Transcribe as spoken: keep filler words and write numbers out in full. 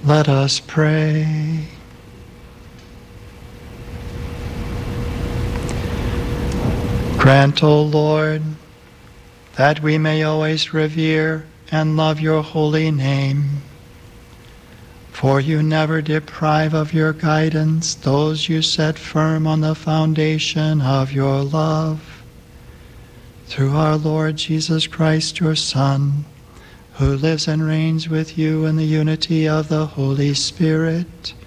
Let us pray. Grant, O Lord, that we may always revere and love your holy name. For you never deprive of your guidance those you set firm on the foundation of your love. Through our Lord Jesus Christ, your Son, who lives and reigns with you in the unity of the Holy Spirit,